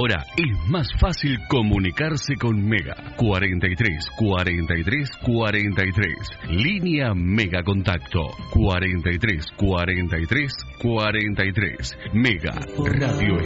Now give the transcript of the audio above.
Ahora es más fácil comunicarse con Mega. 43 43 43. Línea Mega Contacto. 43 43 43. Mega Radio